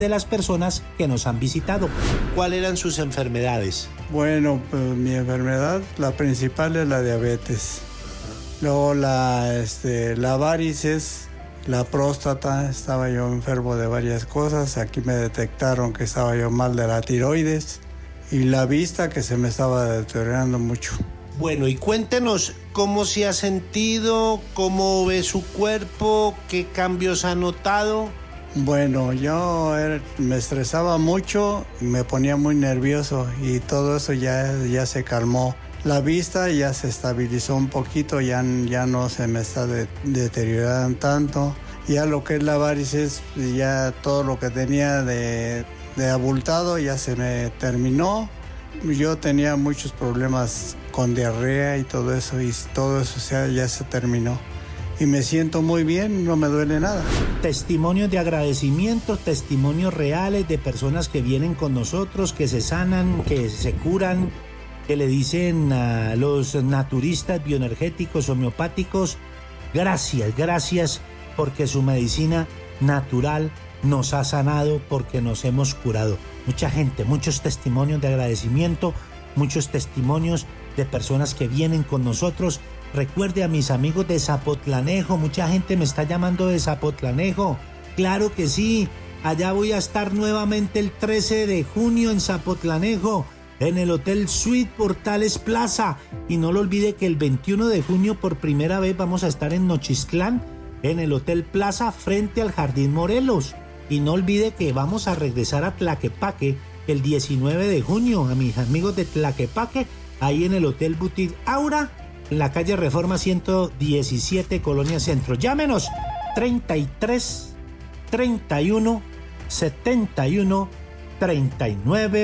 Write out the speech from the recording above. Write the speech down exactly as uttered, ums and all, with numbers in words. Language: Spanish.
de las personas que nos han visitado. ¿Cuáles eran sus enfermedades? Bueno, pues mi enfermedad, la principal es la diabetes. Luego la, este, la varices, la próstata, estaba yo enfermo de varias cosas. Aquí me detectaron que estaba yo mal de la tiroides y la vista que se me estaba deteriorando mucho. Bueno, y cuéntenos cómo se ha sentido, cómo ve su cuerpo, qué cambios ha notado. Bueno, yo era, me estresaba mucho, me ponía muy nervioso y todo eso ya, ya se calmó. La vista ya se estabilizó un poquito, ya, ya no se me está de, deteriorando tanto. Ya lo que es la varices, ya todo lo que tenía de, de abultado ya se me terminó. Yo tenía muchos problemas con diarrea y todo eso, y todo eso ya, ya se terminó. Y me siento muy bien, no me duele nada. Testimonios de agradecimiento, testimonios reales de personas que vienen con nosotros, que se sanan, que se curan, que le dicen a los naturistas bioenergéticos, homeopáticos, gracias, gracias, porque su medicina natural nos ha sanado, porque nos hemos curado. Mucha gente, muchos testimonios de agradecimiento, muchos testimonios de personas que vienen con nosotros. Recuerde a mis amigos de Zapotlanejo, mucha gente me está llamando de Zapotlanejo. Claro que sí, allá voy a estar nuevamente el trece de junio en Zapotlanejo, en el Hotel Suite Portales Plaza. Y no lo olvide que el veintiuno de junio por primera vez vamos a estar en Nochistlán, en el Hotel Plaza frente al Jardín Morelos. Y no olvide que vamos a regresar a Tlaquepaque el diecinueve de junio, a mis amigos de Tlaquepaque, ahí en el Hotel Boutique Aura, en la calle Reforma ciento diecisiete, Colonia Centro. Llámenos treinta y tres, treinta y uno, setenta y uno, treinta y nueve.